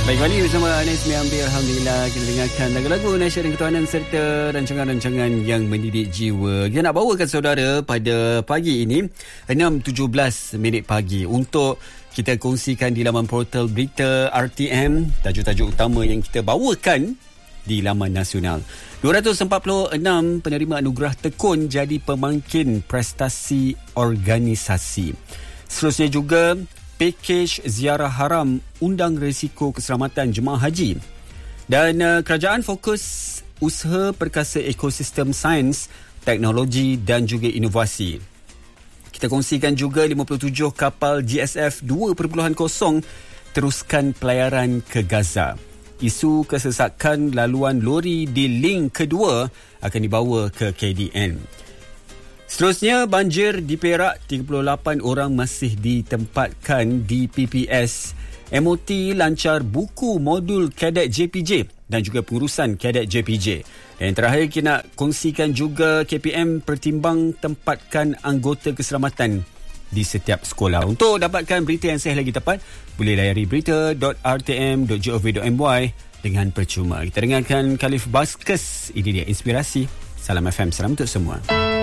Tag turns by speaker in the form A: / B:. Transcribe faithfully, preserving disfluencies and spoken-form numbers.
A: Baik, kali bersama Anis Miambi. Alhamdulillah kita dengarkan lagu-lagu nasihat dan ketuhanan serta rancangan-rancangan yang mendidik jiwa. Kita nak bawakan saudara pada pagi ini enam tujuh belas minit pagi untuk kita kongsikan di laman portal berita R T M tajuk-tajuk utama yang kita bawakan di laman nasional. dua ratus empat puluh enam penerima anugerah tekun jadi pemangkin prestasi organisasi. Seterusnya juga pakej ziarah haram undang risiko keselamatan jemaah haji. Dan uh, kerajaan fokus usaha perkasa ekosistem sains, teknologi dan juga inovasi. Kita kongsikan juga lima puluh tujuh kapal G S F dua titik kosong teruskan pelayaran ke Gaza. Isu kesesakan laluan lori di link kedua akan dibawa ke K D N. Seterusnya, banjir di Perak, tiga puluh lapan orang masih ditempatkan di P P S. M O T lancar buku modul kadet J P J dan juga pengurusan kadet J P J. Dan terakhir, kita nak kongsikan juga K P M pertimbang tempatkan anggota keselamatan di setiap sekolah. Untuk dapatkan berita yang sahih lagi tepat, boleh layari berita dot r t m dot gov dot m y dengan percuma. Kita dengarkan Khalif Baskes. Ini dia inspirasi. Salam F M, salam untuk semua.